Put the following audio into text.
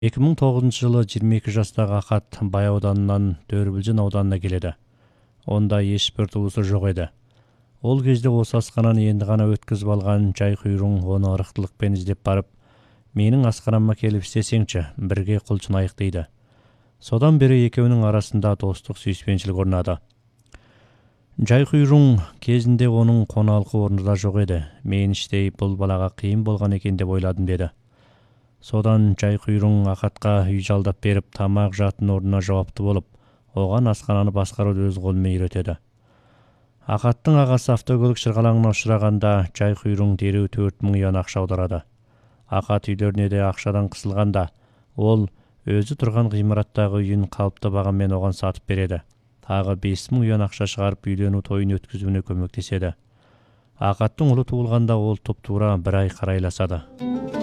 2009 жылы 22 жастағы Акат Бай ауданынан Төрбілжін ауданына келеді. Онда ешбір туысы жоқ еді. Ол кезде осы асхананы енді ғана өткізіп алған Жайқұйрың оны ырықтылықпен іздеп барып, менің асханама келіп істесеңші, бірге құлшынайық дейді. Содан бері екеуінің арасында достық сүйіспеншілік орнады. Жайқұйрың кезінде оның қоналқы орны да жоқ еді. Мен іштей бұл балаға қиын болған екен деп ойладым деді. Содан Жайқұйрың Акатқа үй жалдап беріп, тамақ жатын орнына жауапты болып, оған асхананы басқаруды өз қолымен үйретеді. Акаттың ағасы автокөлік шырғалаңына ұшырағанда Жайқұйрың дереу 4000 юан ақша аударады. Акат үйлеріне де ақшадан қысылғанда, ол өзі тұрған ғимараттағы үйін қалыпты бағамен оған сатып береді. Тағы 5000 юан ақша шығарып үйлену тойын өткізуіне көмектеседі. Акаттың ұлы туылғанда ол тұп-тура 1 ай қарайласады.